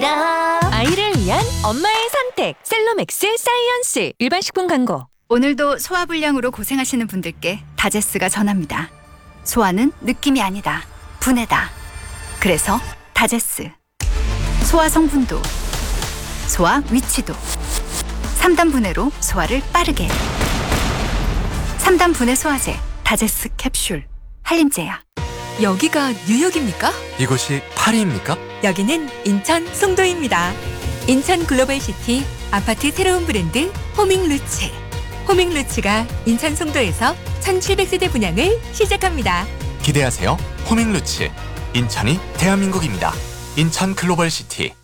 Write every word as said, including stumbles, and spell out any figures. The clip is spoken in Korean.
아이를 위한 엄마의 선택 셀로맥스 사이언스. 일반 식품 광고. 오늘도 소화불량으로 고생하시는 분들께 다제스가 전합니다. 소화는 느낌이 아니다. 분해다. 그래서 다제스. 소화 성분도, 소화 위치도, 삼 단 분해로 소화를 빠르게. 삼 단 분해 소화제 다제스 캡슐. 한림제야. 여기가 뉴욕입니까? 이곳이 파리입니까? 여기는 인천 송도입니다. 인천 글로벌시티 아파트 새로운 브랜드 호밍루츠. 호밍루츠가 인천 송도에서 천칠백 세대 분양을 시작합니다. 기대하세요. 호밍루츠. 인천이 대한민국입니다. 인천 글로벌시티.